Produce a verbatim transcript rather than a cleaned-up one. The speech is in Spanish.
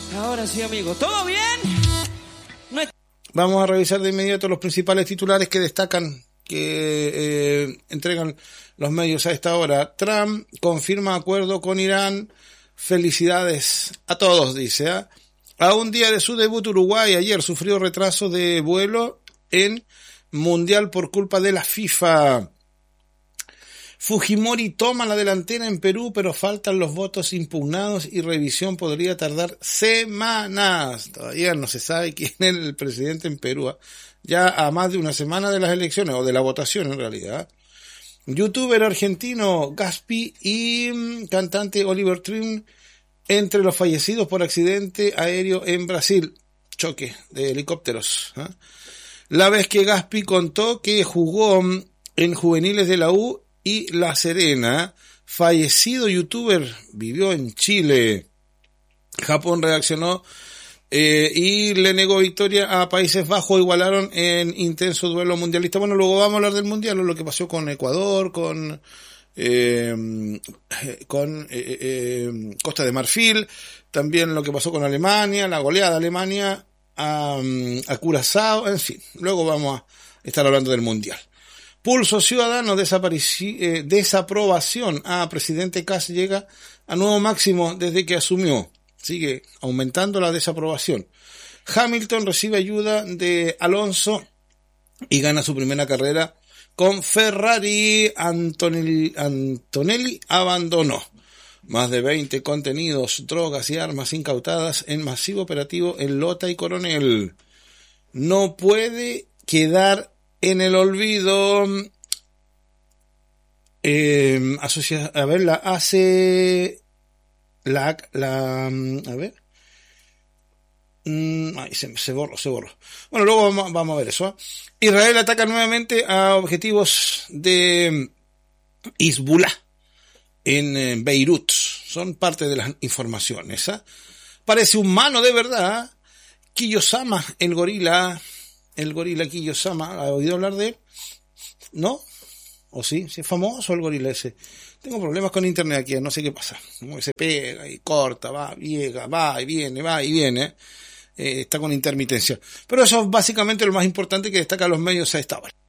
Ahora sí, amigo. ¿Todo bien? No es... Vamos a revisar de inmediato los principales titulares que destacan, que eh, entregan los medios a esta hora. Trump confirma acuerdo con Irán. Felicidades a todos, dice. ¿eh? A un día de su debut, Uruguay ayer sufrió retraso de vuelo en Mundial por culpa de la FIFA. Fujimori toma la delantera en Perú, pero faltan los votos impugnados y revisión podría tardar semanas. Todavía no se sabe quién es el presidente en Perú. ¿eh? Ya a más de una semana de las elecciones, o de la votación en realidad. Youtuber argentino Gaspi y mmm, cantante Oliver Tree entre los fallecidos por accidente aéreo en Brasil. Choque de helicópteros. ¿eh? La vez que Gaspi contó que jugó en juveniles de la U y La Serena, fallecido youtuber, vivió en Chile. Japón reaccionó eh, y le negó victoria a Países Bajos, igualaron en intenso duelo mundialista. Bueno, luego vamos a hablar del mundial, lo que pasó con Ecuador, con eh, con eh, eh, Costa de Marfil, también lo que pasó con Alemania, la goleada de Alemania a, a Curazao, en fin, luego vamos a estar hablando del mundial. Pulso Ciudadano, eh, desaprobación a presidente Kast llega a nuevo máximo desde que asumió. Sigue aumentando la desaprobación. Hamilton recibe ayuda de Alonso y gana su primera carrera con Ferrari. Antonelli, Antonelli abandonó. Más de veinte contenidos, drogas y armas incautadas en masivo operativo en Lota y Coronel. No puede quedar en el olvido. Eh, asocia, a ver, la hace la, la a ver mm, ay, se, se borró, se borró. Bueno, luego vamos, vamos a ver eso. ¿eh? Israel ataca nuevamente a objetivos de Hezbollah en eh, Beirut. Son parte de las informaciones. ¿eh? Parece humano de verdad. Kiyosama, el gorila. El gorila Kiyosama, ¿ha oído hablar de él? ¿No? ¿O sí? ¿Sí es famoso el gorila ese? Tengo problemas con internet aquí, no sé qué pasa. Se pega y corta, va, llega, va y viene, va y viene. Eh, está con intermitencia. Pero eso es básicamente lo más importante que destacan los medios a esta hora.